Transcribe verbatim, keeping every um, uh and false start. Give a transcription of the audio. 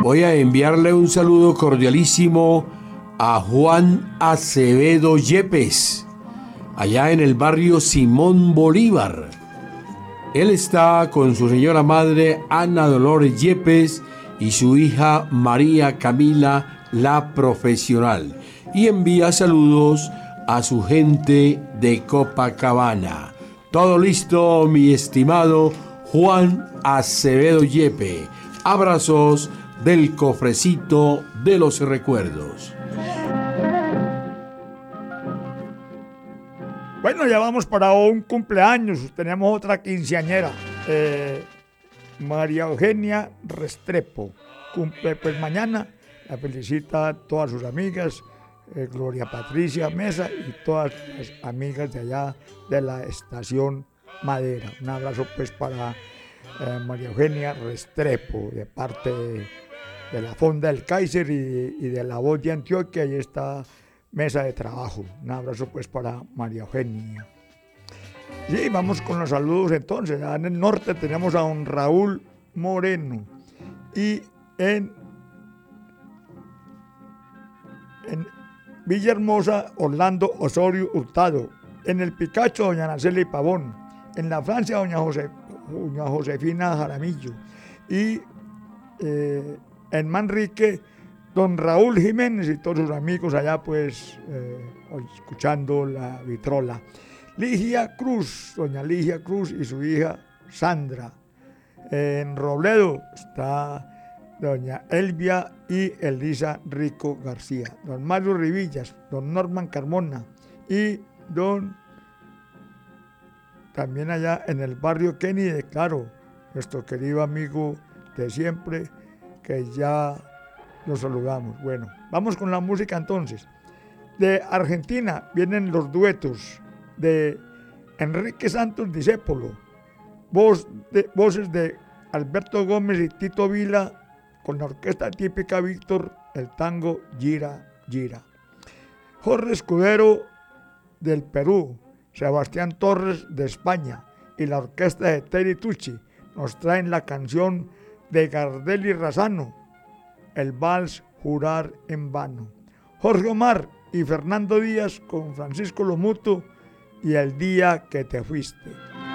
Voy a enviarle un saludo cordialísimo a Juan Acevedo Yepes, allá en el barrio Simón Bolívar. Él está con su señora madre Ana Dolores Yepes y su hija María Camila, la profesional, y envía saludos a su gente de Copacabana. Todo listo, mi estimado Juan Acevedo Yepe. Abrazos del cofrecito de los recuerdos. Bueno, ya vamos para un cumpleaños. Tenemos otra quinceañera. Eh, María Eugenia Restrepo. Cumple pues mañana. La felicita a todas sus amigas. Eh, Gloria Patricia Mesa y todas las amigas de allá de la estación Madera. Un abrazo pues para eh, María Eugenia Restrepo de parte de, de la Fonda del Kaiser y, y de la Voz de Antioquia. Ahí está mesa de trabajo. Un abrazo pues para María Eugenia. Sí, vamos con los saludos entonces. En el norte tenemos a don Raúl Moreno y en, en Villahermosa, Orlando Osorio Hurtado. En el Picacho, doña Naceli Pavón. En la Francia, doña, José, doña Josefina Jaramillo. Y eh, en Manrique, don Raúl Jiménez y todos sus amigos allá, pues, eh, escuchando la vitrola. Ligia Cruz, doña Ligia Cruz y su hija Sandra. En Robledo está doña Elvia y Elisa Rico García. Don Mario Rivillas, don Norman Carmona y don, también allá en el barrio Kennedy, claro, nuestro querido amigo de siempre, que ya los saludamos. Bueno, vamos con la música entonces. De Argentina vienen los duetos de Enrique Santos Discépolo, voz de, voces de Alberto Gómez y Tito Vila, con la orquesta típica Víctor, el tango Gira, Gira. Jorge Escudero del Perú, Sebastián Torres de España y la orquesta de Terry Tucci nos traen la canción de Gardel y Razano, el vals Jurar en Vano. Jorge Omar y Fernando Díaz con Francisco Lomuto y El Día que te fuiste.